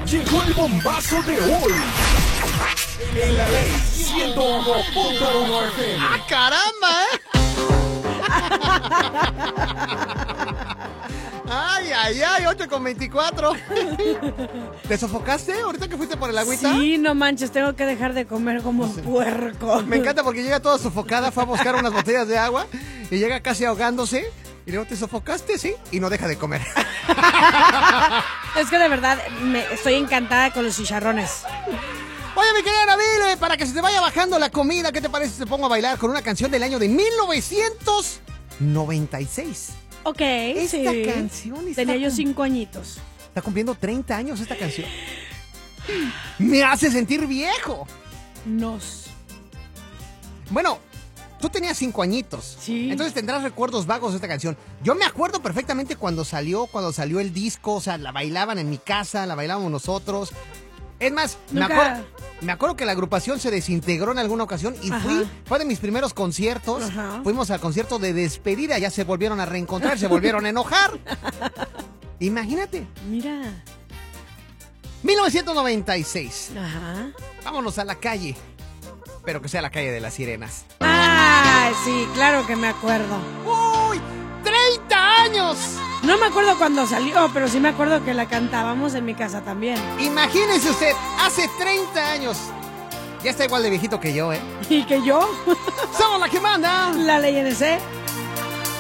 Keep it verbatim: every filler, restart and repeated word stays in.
Llegó el bombazo de hoy. En la ley ciento uno punto uno F M. ¡Ah, caramba, eh! Ay, ay, ay, ocho con veinticuatro. ¿Te sofocaste ahorita que fuiste por el agüita? Sí, no manches, tengo que dejar de comer como un puerco. Me encanta porque llega toda sofocada, fue a buscar unas botellas de agua y llega casi ahogándose. Y luego, ¿te sofocaste? Sí, y no deja de comer. Es que de verdad me, estoy encantada con los chicharrones. Oye, mi querida Nabile, para que se te vaya bajando la comida, ¿qué te parece si te pongo a bailar con una canción del año de mil novecientos noventa y seis? Ok, Esta sí. canción está Tenía yo cum- cinco añitos. Está cumpliendo treinta años esta canción. Me hace sentir viejo. Nos. Bueno, tú tenías cinco añitos. Sí. Entonces tendrás recuerdos vagos de esta canción. Yo me acuerdo perfectamente cuando salió, cuando salió el disco. O sea, la bailaban en mi casa, la bailábamos nosotros. Es más, me, Nunca- acuer- me acuerdo que la agrupación se desintegró en alguna ocasión y Ajá. fui, fue de mis primeros conciertos. Ajá. Fuimos al concierto de despedida, ya se volvieron a reencontrar, se volvieron a enojar. Imagínate, Mira. mil novecientos noventa y seis. Ajá. Vámonos a la calle, pero que sea la calle de las sirenas. Ah, sí, claro que me acuerdo. ¡Uy! ¡treinta años! No me acuerdo cuándo salió, pero sí me acuerdo que la cantábamos en mi casa también. Imagínese usted, hace treinta años. Ya está igual de viejito que yo, ¿eh? ¿Y que yo? ¡Somos la que manda! La ley N C.